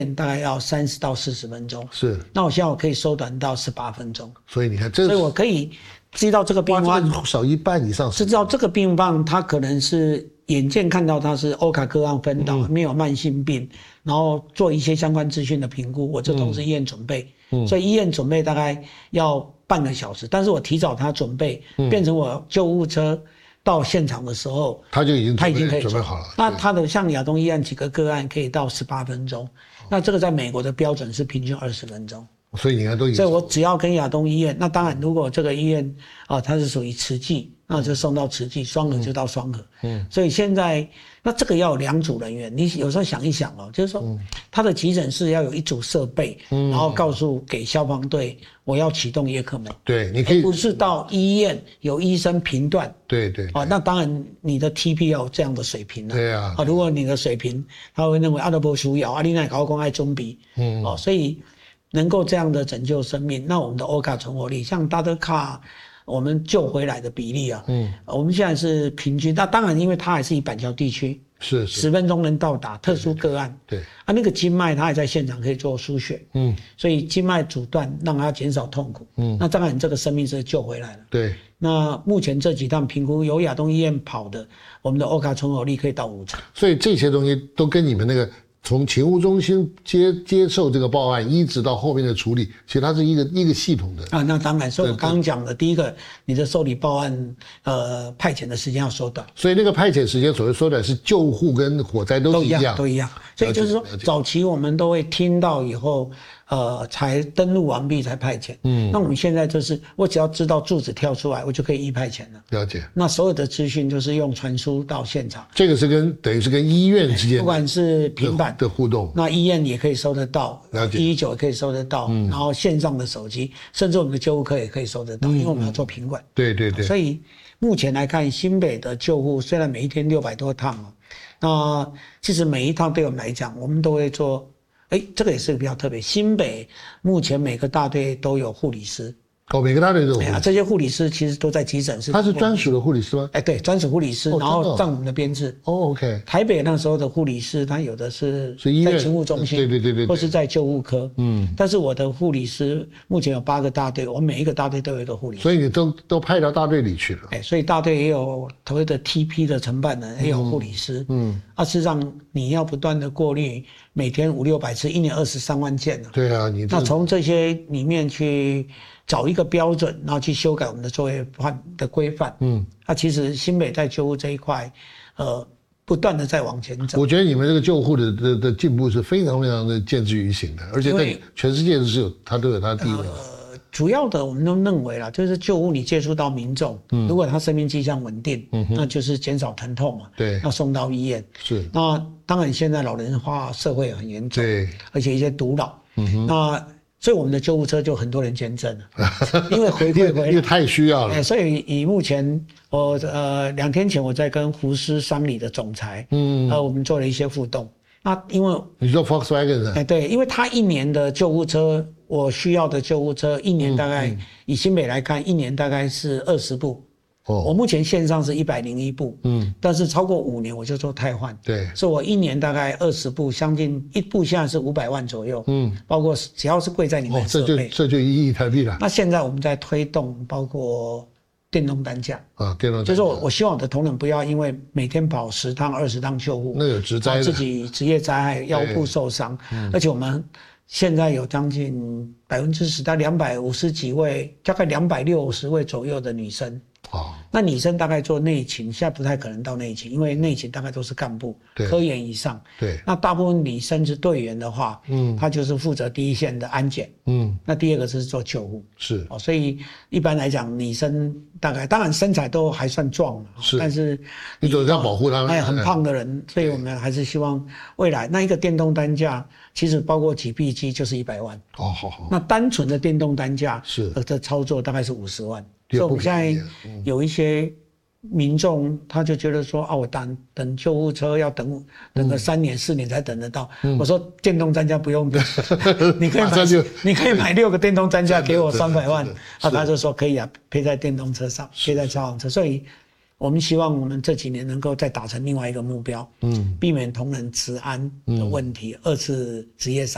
大概要30到40分钟。 是。 那我现在我可以缩短到18分钟。 所以你看，所以我可以知道这个病患少一半以上， 知道这个病患他可能是眼见看到他是欧卡个案分导，没有慢性病，然后做一些相关资讯的评估，我这都是医院准备。所以医院准备大概要半个小时，但是我提早他准备，变成我救护车到现场的时候， 他已经可以准备好了。那他的像亚东医院几个个案可以到18分钟，那这个在美国的标准是平均20分钟。 所以你看都已经， 所以我只要跟亚东医院，那当然如果这个医院它是属于慈济，那就送到慈济，双和就到双和。所以现在那这个要有2组人员，你有时候想一想就是说他的急诊室要有1组设备，然后告诉给消防队我要启动叶克膜。 对，你可以不是到医院有医生评断。 对。 那当然你的 TP 要有这样的水平了。 对啊。 如果你的水平他会认为都不需要，你那搞公爱中比。所以能够这样的拯救生命，那我们的欧卡存活率，像大德卡，我们救回来的比例我们现在是平均。那当然，因为它还是以板桥地区， 是 10分钟能到达，特殊个案。 对。 那个经脉它还在现场可以做输血，所以经脉阻断让它减少痛苦，那当然这个生命是救回来了。 对。 那目前这几趟评估由亚东医院跑的，我们的欧卡存活率可以到50%。 所以这些东西都跟你们那个。从勤务中心接受这个报案，一直到后面的处理，其实它是一个系统的那当然，所以我刚刚讲的，第一个，你的受理报案派遣的时间要缩短， 所以那个派遣时间所谓缩短是救护跟火灾都是一样， 都一样。所以就是说，早期我们都会听到以后，才登录完毕才派遣。那我们现在就是我只要知道柱子跳出来，我就可以派遣了。 了解。 那所有的资讯就是用传输到现场。 这个是等于是跟医院之间不管是平板的互动， 那医院也可以收得到，119也可以收得到，然后线上的手机，甚至我们的救护科也可以收得到，因为我们要做品管。 对。 所以目前来看，新北的救护虽然每一天600多趟那其实每一趟对我们来讲，我们都会做。这个也是比较特别。新北目前每个大队都有护理师。 每个大队都有。 这些护理师其实都在急诊室。 他是专属的护理师吗？ 对，专属护理师，然后占我们的编制。 OK。 台北那时候的护理师，他有的是在勤务中心， 对， 或是在救护科。但是我的护理师目前有8个大队，我每一个大队都有一个护理师。 所以你都派到大队里去了。 所以大队也有所谓的 TP 的承办人，也有护理师。事实上你要不断的过滤，每天500-600次，1年23万件。 对啊， 那从这些里面去找一个标准，然后去修改我们的作业的规范。其实新北在救护这一块，不断的在往前走。 我觉得你们这个救护的进步是非常非常的见之于行的，而且在全世界都有它的地位。 主要的我们都认为啦，就是救护你接触到民众，如果他生命迹象稳定，那就是减少疼痛嘛。 对。 要送到医院。 是。 那当然现在老人化社会很严重。 对。 而且一些独老。那所以我们的救护车就很多人捐赠了，因为回馈回来， 因为太需要了。 所以以目前我2天前我在跟福斯商理的总裁，我们做了一些互动。那因为你说 Volkswagen 对，因为他1年的救护车，我需要的救护车1年大概以新北来看，1年大概是20部。我目前线上是101部，但是超过5年我就做汰换。 对。 所以我1年大概20部，将近1部现在是500万左右。包括只要是贵在里面设备， 这就1亿台币了。 那现在我们在推动包括电动担架电动担架， 就是我希望我的同仁不要因为每天跑10趟20趟救护， 那有职灾的， 自己职业灾害腰部受伤，而且我们现在有将近10%到250几位，大概260位左右的女生。那女生大概做内勤，现在不太可能到内勤，因为内勤大概都是干部、科员以上。 对。 那大部分女生是队员的话，她就是负责第一线的安检。那第二个是做救护。 是。 所以一般来讲，女生大概当然身材都还算壮，但是你总是要保护她们。 很胖的人，所以我们还是希望未来那一个电动担架，其实包括几臂机就是100万。 好。 那单纯的电动担架是的操作大概是50万。所以我们现在有一些民众，他就觉得说我等救护车要等个3年4年才等得到。我说电动担架不用等，你可以买6个电动担架给我300万。他就说可以啊，配在电动车上，配在消防车。所以我们希望我们这几年能够再达成另外一个目标，避免同仁职安的问题，2次职业伤。